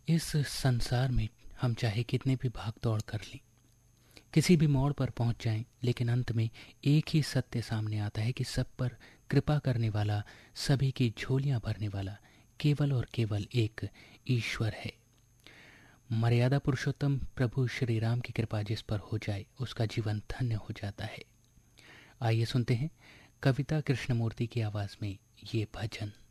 इस संसार में हम चाहे कितने भी भाग दौड़ कर लें, किसी भी मोड़ पर पहुंच जाएं, लेकिन अंत में एक ही सत्य सामने आता है कि सब पर कृपा करने वाला, सभी की झोलियां भरने वाला केवल और केवल एक ईश्वर है। मर्यादा पुरुषोत्तम प्रभु श्री राम की कृपा जिस पर हो जाए उसका जीवन धन्य हो जाता है। आइए सुनते हैं कविता कृष्णमूर्ति की आवाज में ये भजन।